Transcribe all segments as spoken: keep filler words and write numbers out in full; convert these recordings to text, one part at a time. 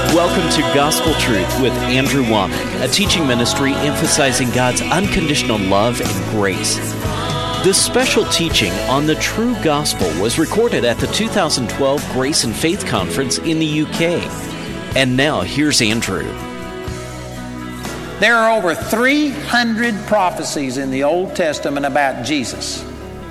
Welcome to Gospel Truth with Andrew Womack, a teaching ministry emphasizing God's unconditional love and grace. This special teaching on the true gospel was recorded at the two thousand twelve Grace and Faith Conference in the U K. And now, here's Andrew. There are over three hundred prophecies in the Old Testament about Jesus.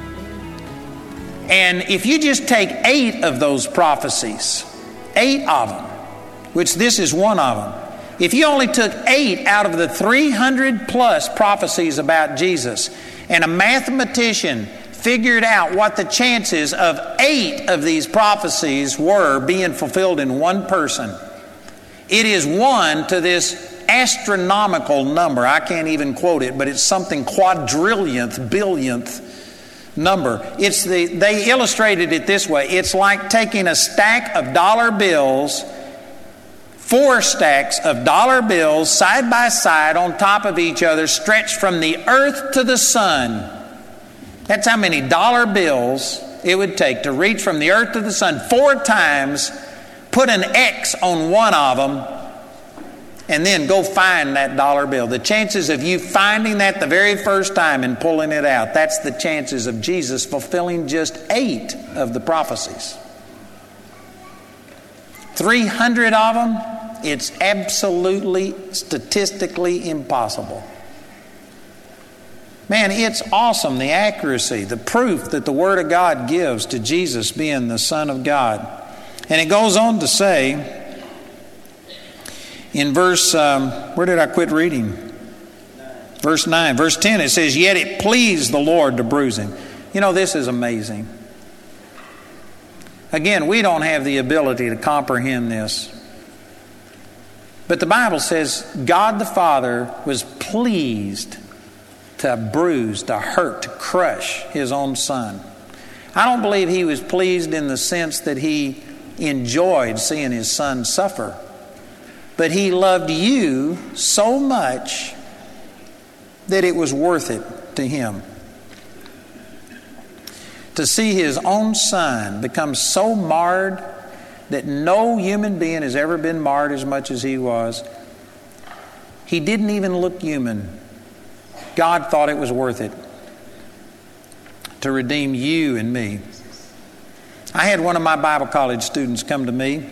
And if you just take eight of those prophecies, eight of them, which this is one of them, if you only took eight out of the three hundred plus prophecies about Jesus, and a mathematician figured out what the chances of eight of these prophecies were being fulfilled in one person, it is one to this astronomical number. I can't even quote it, but it's something quadrillionth, billionth number. It's the, they illustrated it this way. It's like taking a stack of dollar bills, four stacks of dollar bills side by side on top of each other, stretched from the earth to the sun. That's how many dollar bills it would take to reach from the earth to the sun four times, put an X on one of them, and then go find that dollar bill. The chances of you finding that the very first time and pulling it out, that's the chances of Jesus fulfilling just eight of the prophecies. three hundred of them, it's absolutely statistically impossible. Man, it's awesome, the accuracy, the proof that the Word of God gives to Jesus being the Son of God. And it goes on to say, in verse, um, where did I quit reading? Verse nine. Verse ten, it says, "Yet it pleased the Lord to bruise him." You know, this is amazing. Again, we don't have the ability to comprehend this. But the Bible says God the Father was pleased to bruise, to hurt, to crush His own Son. I don't believe He was pleased in the sense that He enjoyed seeing His Son suffer. But He loved you so much that it was worth it to Him to see His own Son become so marred that no human being has ever been marred as much as He was. He didn't even look human. God thought it was worth it to redeem you and me. I had one of my Bible college students come to me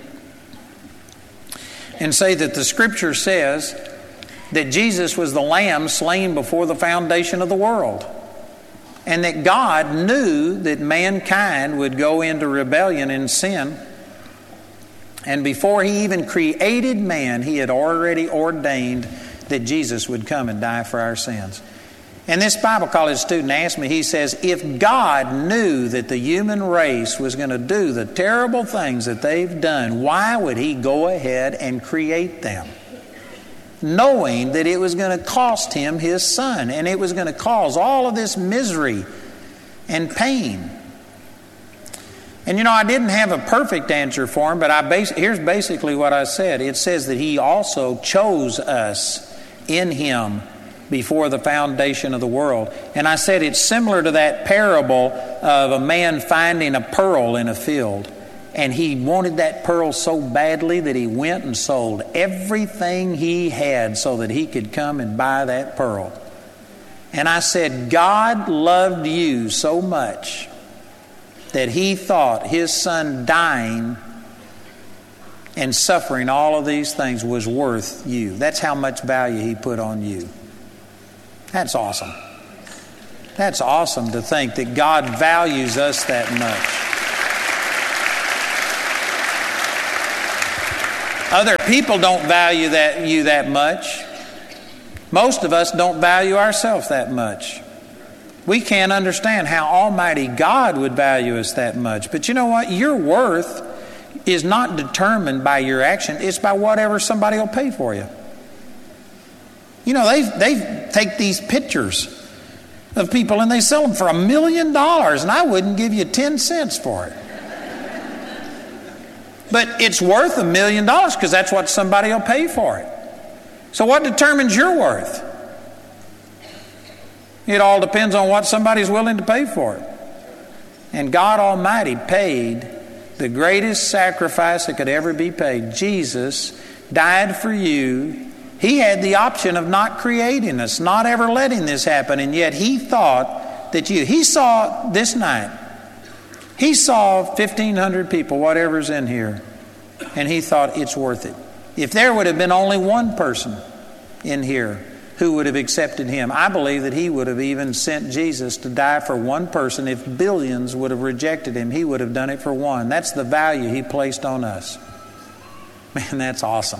and say that the Scripture says that Jesus was the Lamb slain before the foundation of the world, and that God knew that mankind would go into rebellion and sin, and before He even created man, He had already ordained that Jesus would come and die for our sins. And this Bible college student asked me, he says, if God knew that the human race was going to do the terrible things that they've done, why would He go ahead and create them? Knowing that it was going to cost Him His Son, and it was going to cause all of this misery and pain. And you know, I didn't have a perfect answer for him, but I bas- here's basically what I said. It says that He also chose us in Him before the foundation of the world. And I said it's similar to that parable of a man finding a pearl in a field. And he wanted that pearl so badly that he went and sold everything he had so that he could come and buy that pearl. And I said, God loved you so much that He thought His Son dying and suffering all of these things was worth you. That's how much value He put on you. That's awesome. That's awesome to think that God values us that much. Other people don't value that you that much. Most of us don't value ourselves that much. We can't understand how Almighty God would value us that much. But you know what? Your worth is not determined by your action. It's by whatever somebody will pay for you. You know, they they take these pictures of people and they sell them for a million dollars, and I wouldn't give you ten cents for it. But it's worth a million dollars because that's what somebody will pay for it. So what determines your worth? It all depends on what somebody's willing to pay for it. And God Almighty paid the greatest sacrifice that could ever be paid. Jesus died for you. He had the option of not creating us, not ever letting this happen, and yet He thought that you, He saw this night, He saw fifteen hundred people, whatever's in here, and He thought it's worth it. If there would have been only one person in here who would have accepted Him, I believe that He would have even sent Jesus to die for one person. If billions would have rejected Him, He would have done it for one. That's the value He placed on us. Man, that's awesome.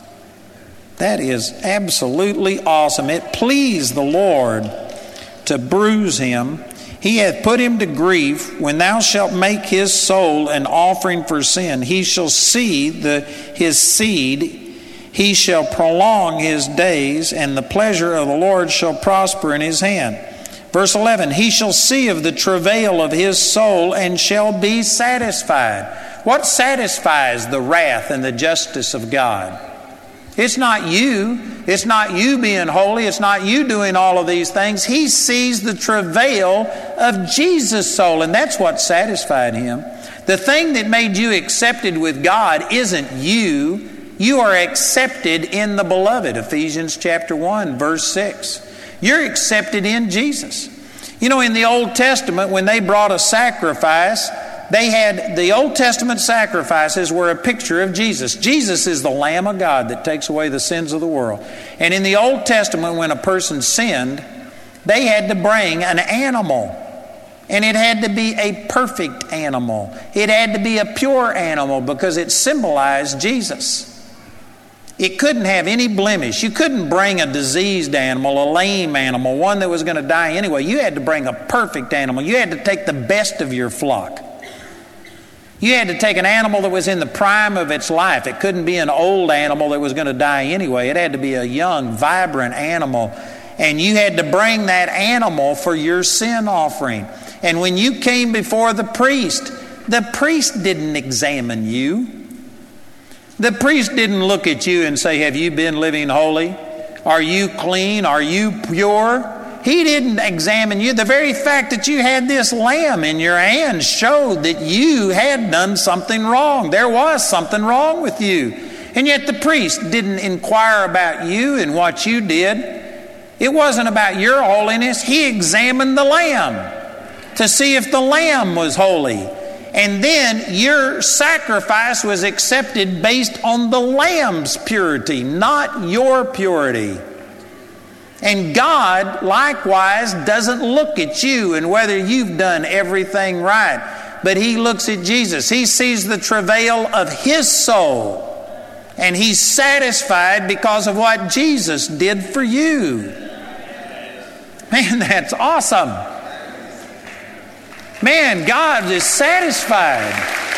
That is absolutely awesome. It pleased the Lord to bruise Him. He hath put Him to grief. When thou shalt make His soul an offering for sin, He shall see the, His seed. He shall prolong His days, and the pleasure of the Lord shall prosper in His hand. Verse eleven, He shall see of the travail of His soul, and shall be satisfied. What satisfies the wrath and the justice of God? It's not you. It's not you being holy. It's not you doing all of these things. He sees the travail of Jesus' soul, and that's what satisfied Him. The thing that made you accepted with God isn't you. You are accepted in the Beloved, Ephesians chapter one, verse six. You're accepted in Jesus. You know, in the Old Testament, when they brought a sacrifice, they had, the Old Testament sacrifices were a picture of Jesus. Jesus is the Lamb of God that takes away the sins of the world. And in the Old Testament, when a person sinned, they had to bring an animal. And it had to be a perfect animal. It had to be a pure animal because it symbolized Jesus. It couldn't have any blemish. You couldn't bring a diseased animal, a lame animal, one that was going to die anyway. You had to bring a perfect animal. You had to take the best of your flock. You had to take an animal that was in the prime of its life. It couldn't be an old animal that was going to die anyway. It had to be a young, vibrant animal. And you had to bring that animal for your sin offering. And when you came before the priest, the priest didn't examine you. The priest didn't look at you and say, have you been living holy? Are you clean? Are you pure? He didn't examine you. The very fact that you had this lamb in your hand showed that you had done something wrong. There was something wrong with you. And yet the priest didn't inquire about you and what you did. It wasn't about your holiness. He examined the lamb to see if the lamb was holy. And then your sacrifice was accepted based on the lamb's purity, not your purity. And God, likewise, doesn't look at you and whether you've done everything right, but He looks at Jesus. He sees the travail of His soul, and He's satisfied because of what Jesus did for you. Man, that's awesome. Man, God is satisfied.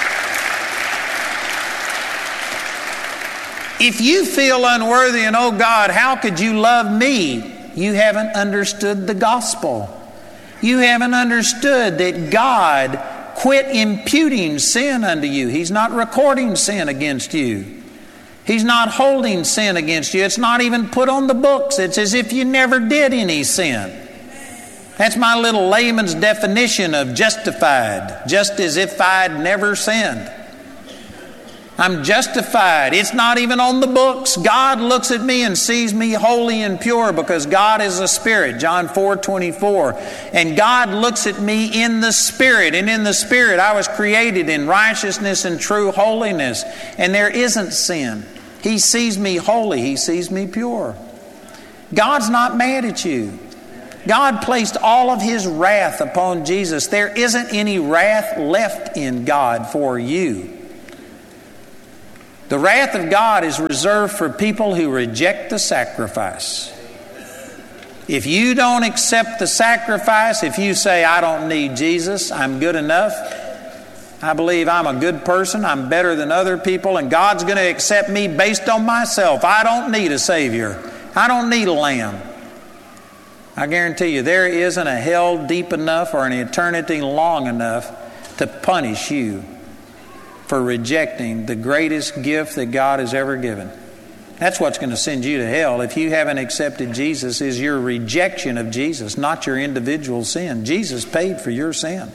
If you feel unworthy and, oh God, how could you love me? You haven't understood the gospel. You haven't understood that God quit imputing sin unto you. He's not recording sin against you. He's not holding sin against you. It's not even put on the books. It's as if you never did any sin. That's my little layman's definition of justified. Just as if I'd never sinned. I'm justified. It's not even on the books. God looks at me and sees me holy and pure because God is a spirit. John four twenty-four. And God looks at me in the Spirit. And in the Spirit I was created in righteousness and true holiness. And there isn't sin. He sees me holy. He sees me pure. God's not mad at you. God placed all of His wrath upon Jesus. There isn't any wrath left in God for you. The wrath of God is reserved for people who reject the sacrifice. If you don't accept the sacrifice, if you say, I don't need Jesus, I'm good enough, I believe I'm a good person, I'm better than other people, and God's going to accept me based on myself. I don't need a Savior. I don't need a lamb. I guarantee you, there isn't a hell deep enough or an eternity long enough to punish you for rejecting the greatest gift that God has ever given. That's what's going to send you to hell if you haven't accepted Jesus, is your rejection of Jesus, not your individual sin. Jesus paid for your sin.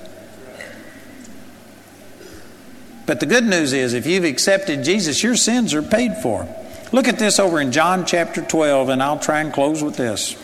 But the good news is, if you've accepted Jesus, your sins are paid for. Look at this over in John chapter twelve, and I'll try and close with this.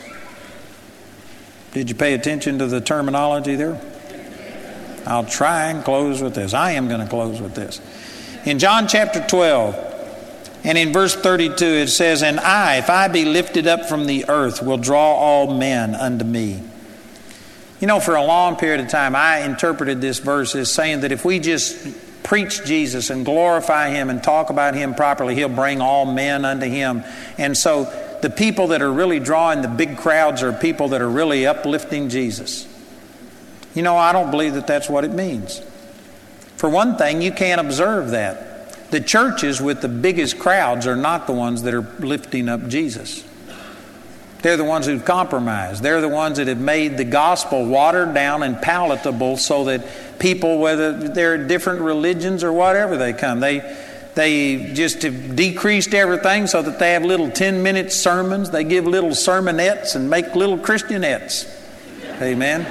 Did you pay attention to the terminology there? I'll try and close with this. I am going to close with this. In John chapter twelve, and in verse thirty-two, it says, "And I, if I be lifted up from the earth, will draw all men unto me." You know, for a long period of time, I interpreted this verse as saying that if we just preach Jesus and glorify Him and talk about Him properly, He'll bring all men unto Him. And so the people that are really drawing the big crowds are people that are really uplifting Jesus. You know, I don't believe that that's what it means. For one thing, you can't observe that. The churches with the biggest crowds are not the ones that are lifting up Jesus. They're the ones who've compromised. They're the ones that have made the gospel watered down and palatable so that people, whether they're different religions or whatever they come, they they just have decreased everything so that they have little ten-minute sermons. They give little sermonettes and make little Christianettes. Amen.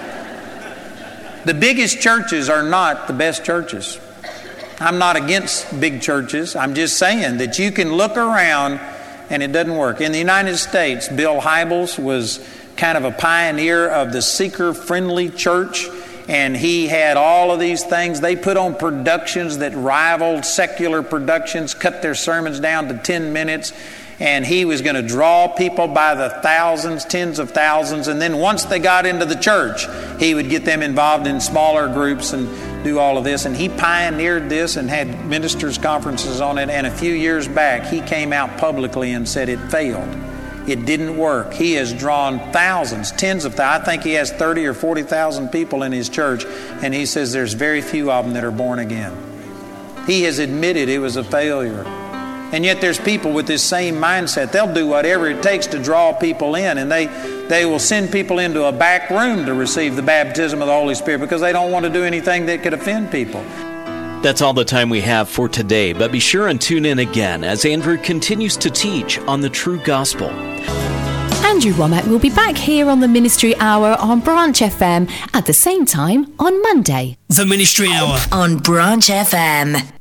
The biggest churches are not the best churches. I'm not against big churches. I'm just saying that you can look around and it doesn't work. In the United States, Bill Hybels was kind of a pioneer of the seeker-friendly church, and he had all of these things. They put on productions that rivaled secular productions, cut their sermons down to ten minutes, and he was going to draw people by the thousands, tens of thousands, and then once they got into the church, he would get them involved in smaller groups and do all of this. And he pioneered this and had ministers' conferences on it, and a few years back, he came out publicly and said it failed. It didn't work. He has drawn thousands, tens of thousands. I think he has thirty or forty thousand people in his church, and he says there's very few of them that are born again. He has admitted it was a failure. And yet there's people with this same mindset. They'll do whatever it takes to draw people in, and they, they will send people into a back room to receive the baptism of the Holy Spirit because they don't want to do anything that could offend people. That's all the time we have for today, but be sure and tune in again as Andrew continues to teach on the true gospel. Andrew Wommack will be back here on the Ministry Hour on Branch F M at the same time on Monday. The Ministry Hour on Branch F M.